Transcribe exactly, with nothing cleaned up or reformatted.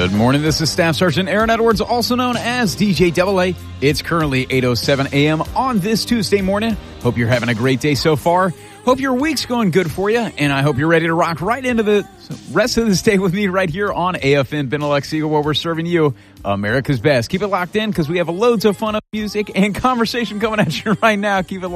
Good morning. This is Staff Sergeant Aaron Edwards, also known as D J Double A. It's currently eight oh seven a.m. on this Tuesday morning. Hope you're having a great day so far. Hope your week's going good for you, and I hope you're ready to rock right into the rest of this day with me right here on A F N Benelux-Eagle, where we're serving you America's best. Keep it locked in because we have loads of fun of music and conversation coming at you right now. Keep it locked